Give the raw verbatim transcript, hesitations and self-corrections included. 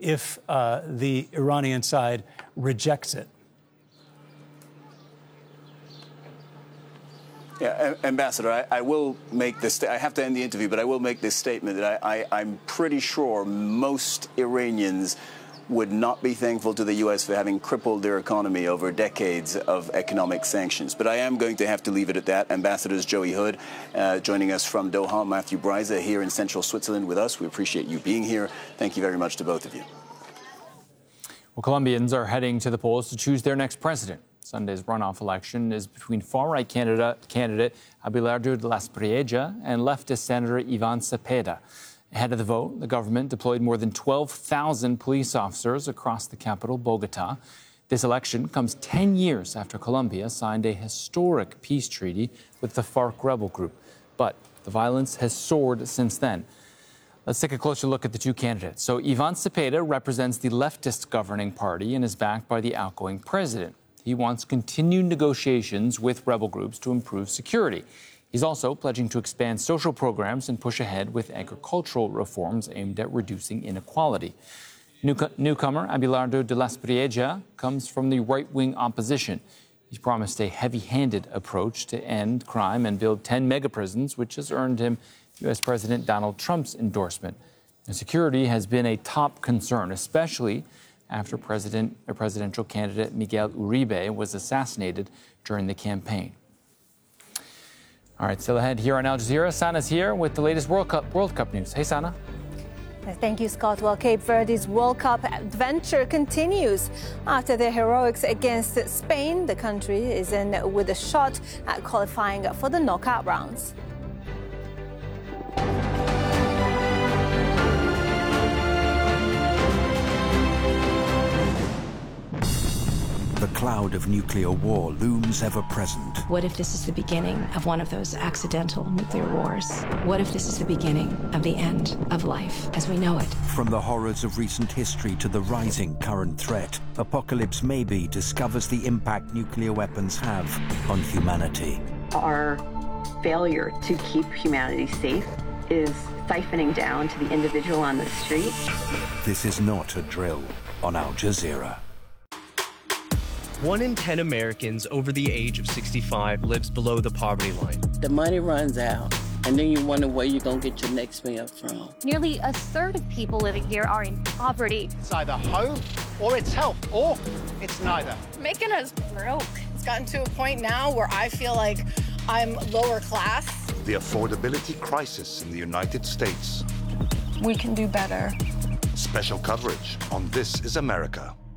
if uh, the Iranian side rejects it? Yeah, Ambassador, I, I will make this. I have to end the interview, but I will make this statement that I, I, I'm pretty sure most Iranians would not be thankful to the U S for having crippled their economy over decades of economic sanctions. But I am going to have to leave it at that. Ambassadors Joey Hood uh, joining us from Doha, Matthew Bryza here in central Switzerland with us. We appreciate you being here. Thank you very much to both of you. Well, Colombians are heading to the polls to choose their next president. Sunday's runoff election is between far-right candidate, candidate Abelardo de las Prieja and leftist Senator Ivan Cepeda. Ahead of the vote, the government deployed more than twelve thousand police officers across the capital, Bogota. This election comes ten years after Colombia signed a historic peace treaty with the FARC rebel group. But the violence has soared since then. Let's take a closer look at the two candidates. So Ivan Cepeda represents the leftist governing party and is backed by the outgoing president. He wants continued negotiations with rebel groups to improve security. He's also pledging to expand social programs and push ahead with agricultural reforms aimed at reducing inequality. New- newcomer Abelardo de las Prieja comes from the right-wing opposition. He's promised a heavy-handed approach to end crime and build ten mega-prisons, which has earned him U S President Donald Trump's endorsement. And security has been a top concern, especially after President, or presidential candidate Miguel Uribe was assassinated during the campaign. All right, still ahead here on Al Jazeera, Sana's here with the latest World Cup, World Cup news. Hey, Sana. Thank you, Scott. Well, Cape Verde's World Cup adventure continues. After their heroics against Spain, the country is in with a shot at qualifying for the knockout rounds. The cloud of nuclear war looms ever present. What if this is the beginning of one of those accidental nuclear wars? What if this is the beginning of the end of life as we know it? From the horrors of recent history to the rising current threat, Apocalypse Maybe discovers the impact nuclear weapons have on humanity. Our failure to keep humanity safe is siphoning down to the individual on the street. This is not a drill on Al Jazeera. One in ten Americans over the age of sixty-five lives below the poverty line. The money runs out, and then you wonder where you're going to get your next meal from. Nearly a third of people living here are in poverty. It's either home, or it's health, or it's neither. Making us broke. It's gotten to a point now where I feel like I'm lower class. The affordability crisis in the United States. We can do better. Special coverage on This Is America.